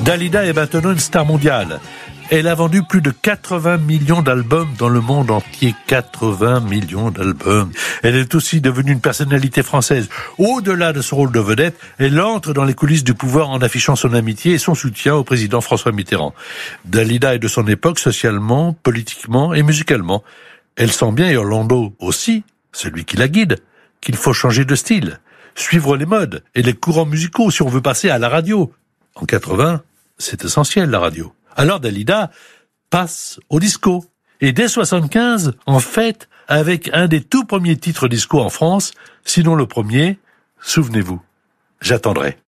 Dalida est maintenant une star mondiale. Elle a vendu plus de 80 millions d'albums dans le monde entier. 80 millions d'albums. Elle est aussi devenue une personnalité française. Au-delà de son rôle de vedette, elle entre dans les coulisses du pouvoir en affichant son amitié et son soutien au président François Mitterrand. Dalida est de son époque socialement, politiquement et musicalement. Elle sent bien, et Orlando aussi, celui qui la guide, qu'il faut changer de style, suivre les modes et les courants musicaux si on veut passer à la radio. En 80, c'est essentiel la radio. Alors Dalida passe au disco. Et dès 75, en fait, avec un des tout premiers titres disco en France, sinon le premier, souvenez-vous, j'attendrai.